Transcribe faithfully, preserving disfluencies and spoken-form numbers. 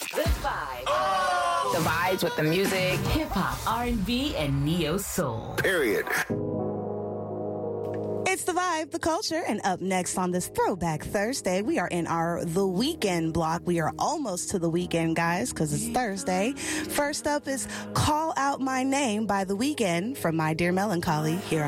The Vibe. Oh! The vibes with the music, hip-hop, R and B, and neo-soul. Period. It's The Vibe, the culture, and up next on this Throwback Thursday, we are in our The Weekend block. We are almost to the weekend, guys, because it's Thursday. First up is Call Out My Name by The Weeknd from My Dear Melancholy here on